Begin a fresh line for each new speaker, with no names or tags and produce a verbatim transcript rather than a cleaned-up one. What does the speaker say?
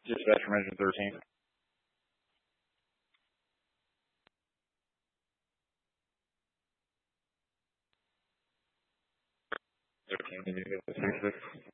Dispatcher Measure thirteen. thirteen, you get the three six.